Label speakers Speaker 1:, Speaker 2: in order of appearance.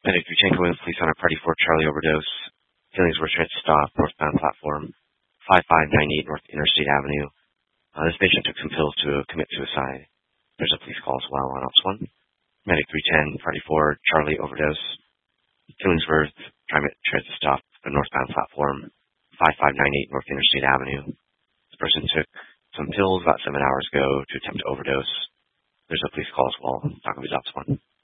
Speaker 1: Medic Vuchenko with police on a party for Charlie overdose. Feelings were tried to stop, northbound platform, 5598 North Interstate Avenue. This patient took some pills to commit suicide. There's a police call as well on Ops 1. Medic 310, party 4, Charlie overdose. Killingsworth, tried to stop the northbound platform, 5598 North Interstate Avenue. This person took some pills about 7 hours ago to attempt to overdose. There's a police call as well. Talk about Ops 1.